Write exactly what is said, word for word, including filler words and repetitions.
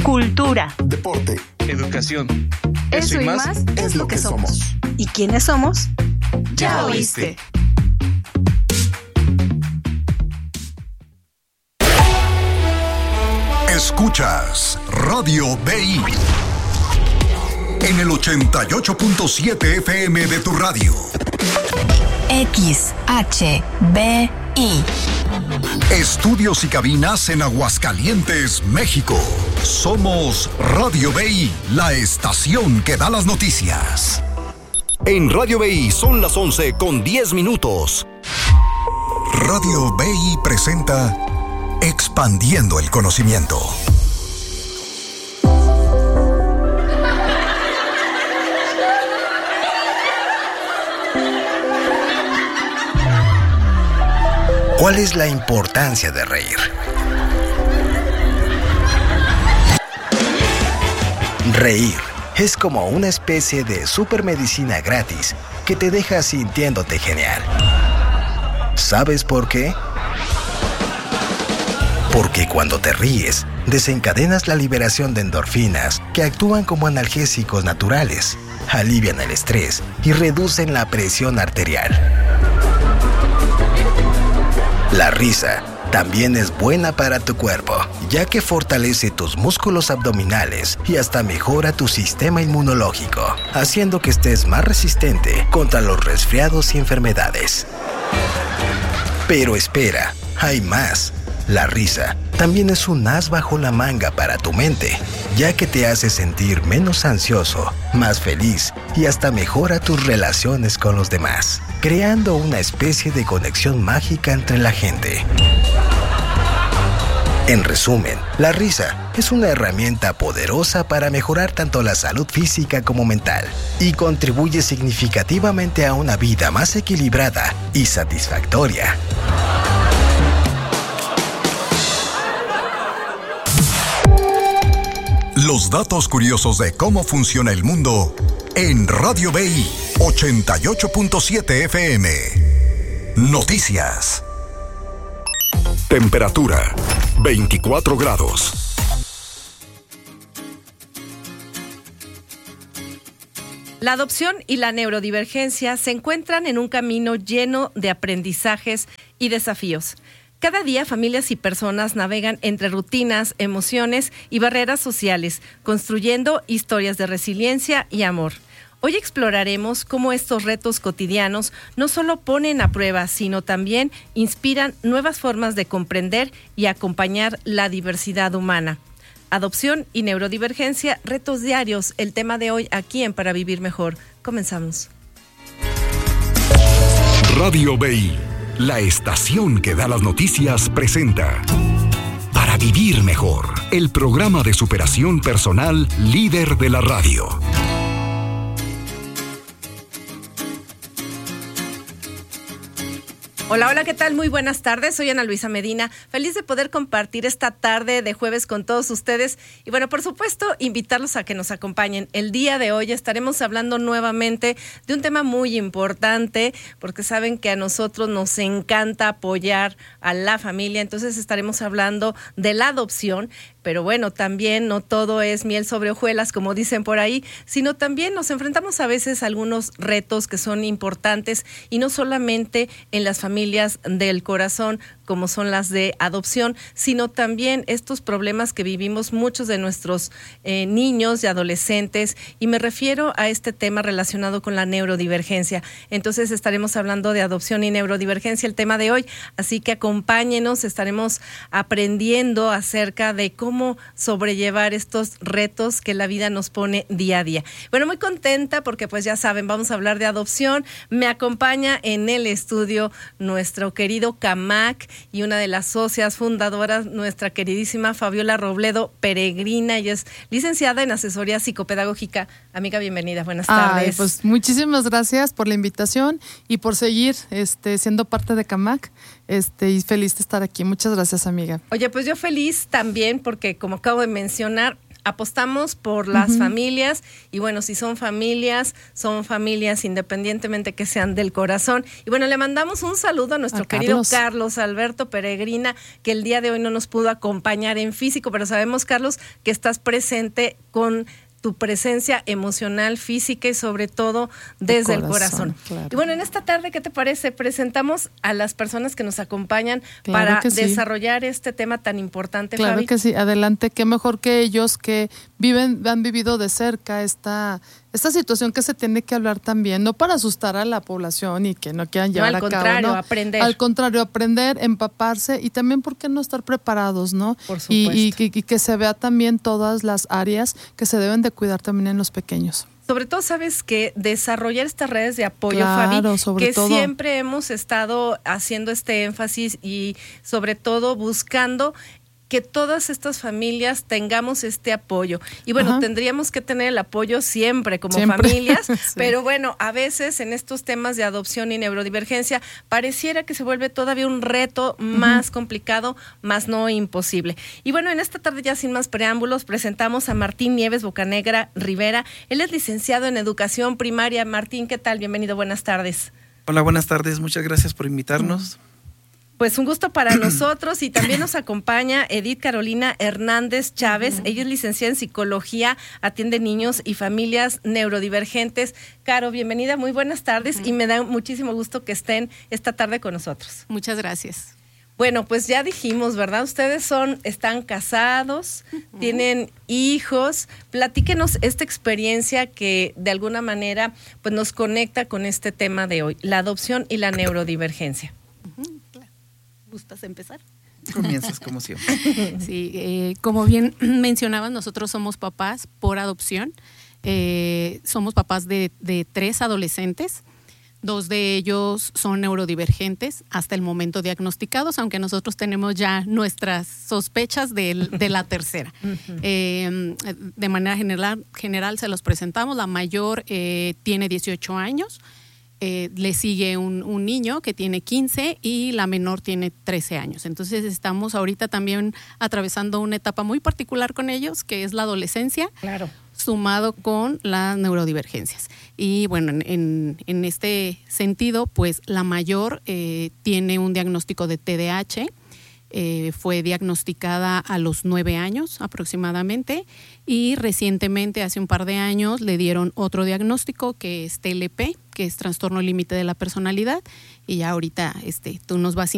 cultura, deporte, educación. Eso, Eso y más, más es lo que somos. ¿Y quiénes somos? Ya oíste. Escuchas Radio B I en el ochenta y ocho punto siete F M de tu radio. X H B I. Estudios y cabinas en Aguascalientes, México. Somos Radio B I, la estación que da las noticias. En Radio B I son las once con diez minutos. Radio B I presenta Expandiendo el Conocimiento. ¿Cuál es la importancia de reír? Reír es como una especie de supermedicina gratis que te deja sintiéndote genial. ¿Sabes por qué? Porque cuando te ríes, desencadenas la liberación de endorfinas que actúan como analgésicos naturales, alivian el estrés y reducen la presión arterial. La risa también es buena para tu cuerpo, ya que fortalece tus músculos abdominales y hasta mejora tu sistema inmunológico, haciendo que estés más resistente contra los resfriados y enfermedades. Pero espera, hay más. La risa también es un as bajo la manga para tu mente, ya que te hace sentir menos ansioso, más feliz y hasta mejora tus relaciones con los demás, creando una especie de conexión mágica entre la gente. En resumen, la risa es una herramienta poderosa para mejorar tanto la salud física como mental y contribuye significativamente a una vida más equilibrada y satisfactoria. Los datos curiosos de cómo funciona el mundo en Radio B I ochenta y ocho punto siete F M. Noticias. Temperatura veinticuatro grados. La adopción y la neurodivergencia se encuentran en un camino lleno de aprendizajes y desafíos. Cada día familias y personas navegan entre rutinas, emociones y barreras sociales, construyendo historias de resiliencia y amor. Hoy exploraremos cómo estos retos cotidianos no solo ponen a prueba, sino también inspiran nuevas formas de comprender y acompañar la diversidad humana. Adopción y neurodivergencia, retos diarios, el tema de hoy aquí en Para Vivir Mejor. Comenzamos. Radio B I, la estación que da las noticias, presenta Para Vivir Mejor, el programa de superación personal líder de la radio. Hola, hola, ¿qué tal? Muy buenas tardes, soy Ana Luisa Medina, feliz de poder compartir esta tarde de jueves con todos ustedes y bueno, por supuesto, invitarlos a que nos acompañen. El día de hoy estaremos hablando nuevamente de un tema muy importante, porque saben que a nosotros nos encanta apoyar a la familia, entonces estaremos hablando de la adopción. Pero bueno, también no todo es miel sobre hojuelas, como dicen por ahí, sino también nos enfrentamos a veces a algunos retos que son importantes y no solamente en las familias del corazón, como son las de adopción, sino también estos problemas que vivimos muchos de nuestros eh, niños y adolescentes, y me refiero a este tema relacionado con la neurodivergencia. Entonces estaremos hablando de adopción y neurodivergencia el tema de hoy, así que acompáñenos, estaremos aprendiendo acerca de cómo cómo sobrellevar estos retos que la vida nos pone día a día. Bueno, muy contenta porque pues ya saben, vamos a hablar de adopción. Me acompaña en el estudio nuestro querido Camac y una de las socias fundadoras, nuestra queridísima Fabiola Robledo Peregrina. Ella es licenciada en asesoría psicopedagógica. Amiga, bienvenida, buenas tardes. Ay, pues muchísimas gracias por la invitación y por seguir este, siendo parte de Camac. Este, y feliz de estar aquí. Muchas gracias, amiga. Oye, pues yo feliz también porque, como acabo de mencionar, apostamos por las Uh-huh. familias y bueno, si son familias, son familias independientemente que sean del corazón. Y bueno, le mandamos un saludo a nuestro A querido Carlos. Carlos Alberto Peregrina, que el día de hoy no nos pudo acompañar en físico, pero sabemos, Carlos, que estás presente con tu presencia emocional, física y sobre todo desde el corazón, corazón. claro. Y bueno, en esta tarde, ¿qué te parece? Presentamos a las personas que nos acompañan Claro para que sí. desarrollar este tema tan importante, Claro Fabi. que sí, adelante, qué mejor que ellos que viven, han vivido de cerca esta, esta situación que se tiene que hablar también, no para asustar a la población y que no quieran No, llevar al a cabo, contrario, ¿no? aprender. Al contrario, aprender, empaparse y también, ¿por qué no estar preparados, no? Por Y, supuesto. y, y- y que se vea también todas las áreas que se deben de cuidar también en los pequeños. Sobre todo, sabes que desarrollar estas redes de apoyo, Claro, Fabi, sobre que todo. siempre hemos estado haciendo este énfasis y sobre todo buscando que todas estas familias tengamos este apoyo. Y bueno, Ajá. tendríamos que tener el apoyo siempre como Siempre. familias, Sí. pero bueno, a veces en estos temas de adopción y neurodivergencia pareciera que se vuelve todavía un reto más complicado, más no imposible. Y bueno, en esta tarde ya sin más preámbulos presentamos a Martín Nieves Bocanegra Rivera. Él es licenciado en educación primaria. Martín, ¿qué tal? Bienvenido, buenas tardes. Hola, buenas tardes. Muchas gracias por invitarnos. Pues un gusto para nosotros y también nos acompaña Edith Carolina Hernández Chávez. Ella es licenciada en psicología, atiende niños y familias neurodivergentes. Caro, bienvenida, muy buenas tardes y me da muchísimo gusto que estén esta tarde con nosotros. Muchas gracias. Bueno, pues ya dijimos, ¿verdad? Ustedes son, están casados, tienen hijos. Platíquenos esta experiencia que de alguna manera pues nos conecta con este tema de hoy, la adopción y la neurodivergencia. Ujú, claro. ¿Gustas empezar? Comienzas como siempre. Sí, eh, como bien mencionabas, nosotros somos papás por adopción. Eh, somos papás de, de tres adolescentes. Dos de ellos son neurodivergentes hasta el momento diagnosticados, aunque nosotros tenemos ya nuestras sospechas de, de la tercera. Uh-huh. eh, de manera general, general se los presentamos. La mayor eh, tiene dieciocho años. Eh, le sigue un, un niño que tiene quince y la menor tiene trece años. Entonces estamos ahorita también atravesando una etapa muy particular con ellos, que es la adolescencia, claro, sumado con las neurodivergencias. Y bueno, en, en, en este sentido, pues la mayor eh, tiene un diagnóstico de T D A H. Eh, fue diagnosticada a los nueve años aproximadamente y recientemente, hace un par de años, le dieron otro diagnóstico que es T L P, que es trastorno límite de la personalidad, y ya ahorita este, tú nos vas